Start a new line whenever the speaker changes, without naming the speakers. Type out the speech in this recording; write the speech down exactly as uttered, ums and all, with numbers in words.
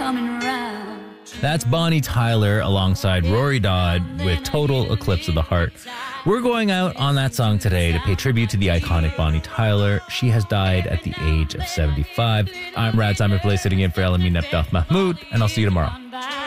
coming round.
That's Bonnie Tyler alongside Rory Dodd with Total Eclipse of the Heart. We're going out on that song today to pay tribute to the iconic Bonnie Tyler. She has died at the age of seventy-five. I'm Rad Simon Play, sitting in for Elamine Abdel Mahmoud, and I'll see you tomorrow.